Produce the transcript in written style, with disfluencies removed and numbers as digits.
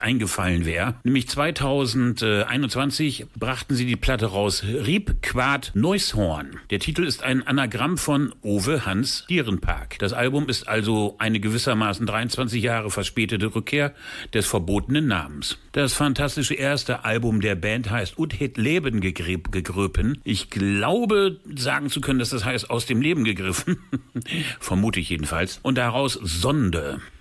eingefallen wäre. Nämlich 2021 brachten sie die Platte raus, Riep Quad Neushorn. Der Titel ist ein Anagramm von Ove Hans Dierenpark. Das Album ist also eine gewissermaßen 23 Jahre verspätete Rückkehr des verbotenen Namens. Das fantastische erste Album der Band heißt Ut het Leben gegröpen. Ich glaube, sagen zu können, dass das heißt aus dem Leben gegriffen. Vermute ich jedenfalls. Und daraus Sonde.